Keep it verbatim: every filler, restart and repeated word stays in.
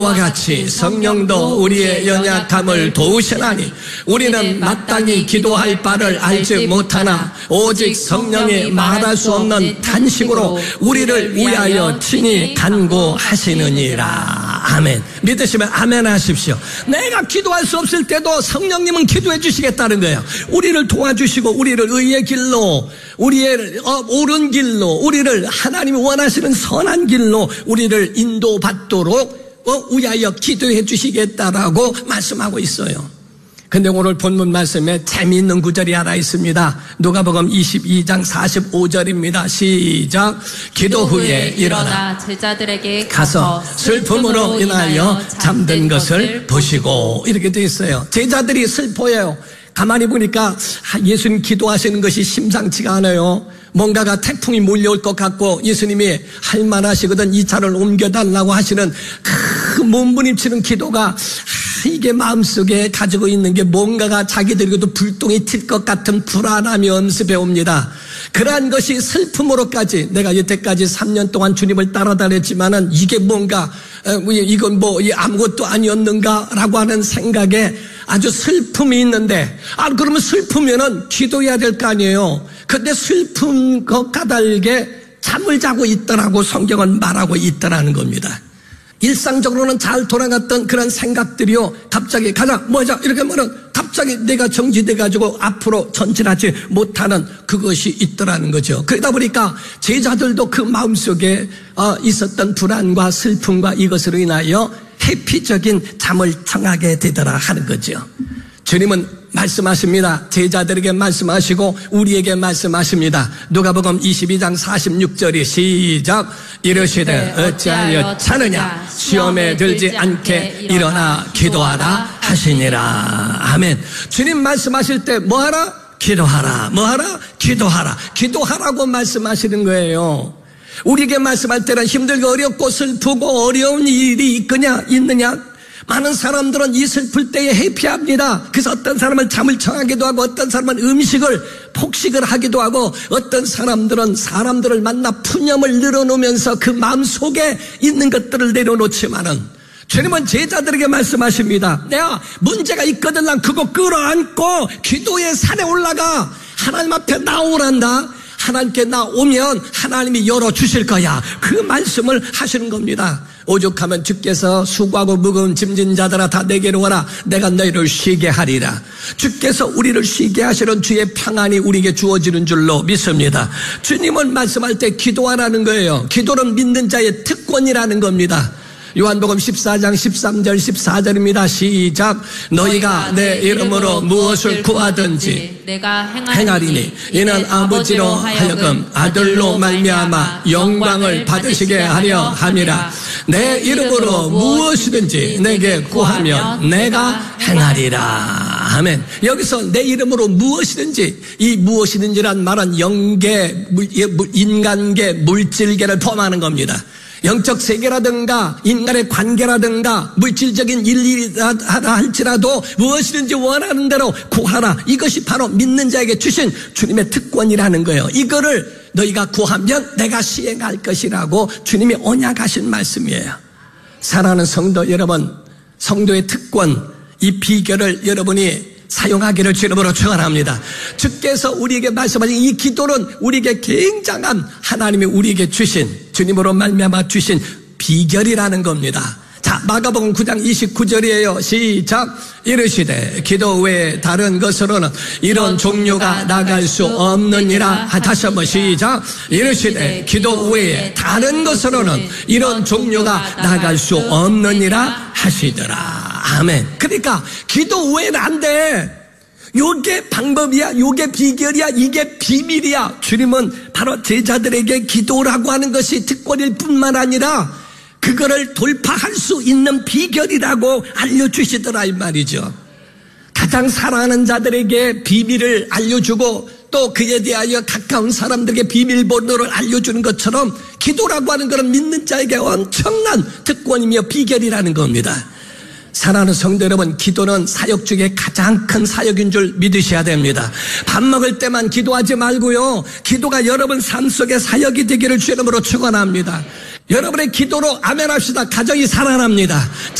와 같이 성령도 우리의 연약함을 도우시나니 우리는 마땅히 기도할 바를 알지 못하나 오직 성령이 말할 수 없는 탄식으로 우리를 위하여 친히 간구하시느니라. 아멘. 믿으시면 아멘 하십시오. 내가 기도할 수 없을 때도 성령님은 기도해 주시겠다는 거예요. 우리를 도와주시고 우리를 의의 길로, 우리의 옳은 길로, 우리를 하나님이 원하시는 선한 길로 우리를 인도받도록 위하여 기도해 주시겠다라고 말씀하고 있어요. 근데 오늘 본문 말씀에 재미있는 구절이 하나 있습니다. 누가복음 이십이 장 사십오 절입니다. 시작. 기도 후에 일어나 제자들에게 가서 슬픔으로 인하여 잠든 것을 보시고, 이렇게 되어 있어요. 제자들이 슬퍼해요. 가만히 보니까 예수님 기도하시는 것이 심상치가 않아요. 뭔가가 태풍이 몰려올 것 같고 예수님이 할만하시거든 이 차를 옮겨달라고 하시는 그 몸부림치는 기도가, 이게 마음속에 가지고 있는 게 뭔가가 자기들에게도 불똥이 튈 것 같은 불안함이 엄습해 옵니다. 그러한 것이 슬픔으로까지, 내가 여태까지 삼 년 동안 주님을 따라다녔지만은 이게 뭔가 이건 뭐 아무것도 아니었는가라고 하는 생각에 아주 슬픔이 있는데, 아 그러면 슬프면은 기도해야 될 거 아니에요. 근데 슬픈 것 까닭에 잠을 자고 있더라고 성경은 말하고 있더라는 겁니다. 일상적으로는 잘 돌아갔던 그런 생각들이요, 갑자기 가자 뭐자 이렇게 말은 갑자기 내가 정지돼가지고 앞으로 전진하지 못하는 그것이 있더라는 거죠. 그러다 보니까 제자들도 그 마음속에 있었던 불안과 슬픔과 이것으로 인하여 회피적인 잠을 청하게 되더라 하는 거죠. 주님은 말씀하십니다. 제자들에게 말씀하시고 우리에게 말씀하십니다. 누가복음 이십이 장 사십육 절이 시작. 이르시되 어찌하여 차느냐 시험에 들지 않게 일어나 기도하라 하시니라. 아멘. 주님 말씀하실 때 뭐하라? 기도하라. 뭐하라? 기도하라. 기도하라고 말씀하시는 거예요. 우리에게 말씀할 때는 힘들고 어렵고 슬프고 어려운 일이 있거냐 있느냐, 많은 사람들은 이 슬플 때에 회피합니다. 그래서 어떤 사람은 잠을 청하기도 하고 어떤 사람은 음식을 폭식을 하기도 하고 어떤 사람들은 사람들을 만나 푸념을 늘어놓으면서 그 마음속에 있는 것들을 내려놓지만은 주님은 제자들에게 말씀하십니다. 내가 문제가 있거든 난 그거 끌어안고 기도의 산에 올라가 하나님 앞에 나오란다. 하나님께 나오면 하나님이 열어주실 거야. 그 말씀을 하시는 겁니다. 오죽하면 주께서 수고하고 무거운 짐진 자들아 다 내게로 와라 내가 너희를 쉬게 하리라. 주께서 우리를 쉬게 하시는 주의 평안이 우리에게 주어지는 줄로 믿습니다. 주님은 말씀할 때 기도하라는 거예요. 기도는 믿는 자의 특권이라는 겁니다. 요한복음 십사 장 십삼 절 십사 절입니다. 시작. 너희가 내 이름으로 무엇을 구하든지 내가 행하리니 이는 아버지로 하여금 아들로 말미암아 영광을 받으시게 하려 함이라. 내 이름으로 무엇이든지 내게 구하면 내가 행하리라. 아멘. 여기서 내 이름으로 무엇이든지, 이 무엇이든지란 말은 영계, 인간계, 물질계를 포함하는 겁니다. 영적 세계라든가 인간의 관계라든가 물질적인 일이라 할지라도 무엇이든지 원하는 대로 구하라. 이것이 바로 믿는 자에게 주신 주님의 특권이라는 거예요. 이거를 너희가 구하면 내가 시행할 것이라고 주님이 언약하신 말씀이에요. 사랑하는 성도 여러분, 성도의 특권, 이 비결을 여러분이 사용하기를 주님으로 축원합니다. 주께서 우리에게 말씀하신 이 기도는 우리에게 굉장한 하나님이 우리에게 주신, 주님으로 말미암아 주신 비결이라는 겁니다. 자, 마가복음 구 장 이십구 절이에요. 시작. 이르시되 기도 외에 다른 것으로는 이런 종류가 나갈 수 없느니라. 다시 한번 시작. 이르시되 기도 외에 다른 것으로는 이런 종류가 나갈 수 없느니라 하시더라. 아멘. 그러니까 기도 외에는 안 돼. 요게 방법이야, 요게 비결이야, 이게 비밀이야. 주님은 바로 제자들에게 기도라고 하는 것이 특권일 뿐만 아니라 그거를 돌파할 수 있는 비결이라고 알려주시더라 이 말이죠. 가장 사랑하는 자들에게 비밀을 알려주고 또 그에 대하여 가까운 사람들에게 비밀번호를 알려주는 것처럼 기도라고 하는 것은 믿는 자에게 엄청난 특권이며 비결이라는 겁니다. 사랑하는 성도 여러분, 기도는 사역 중에 가장 큰 사역인 줄 믿으셔야 됩니다. 밥 먹을 때만 기도하지 말고요, 기도가 여러분 삶 속에 사역이 되기를 주님으로 축원합니다. 여러분의 기도로 아멘 합시다. 가정이 살아납니다.